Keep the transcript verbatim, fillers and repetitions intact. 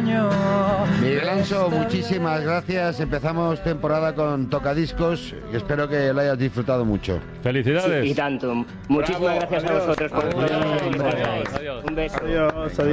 extraño. Miguel Alonso, muchísimas gracias. Empezamos temporada con Tocadiscos y espero que lo hayas disfrutado mucho. Felicidades. Sí, y tanto. Muchísimas Bravo, gracias adiós. a vosotros por Adiós, todo. adiós, adiós. Un beso. Adiós, adiós.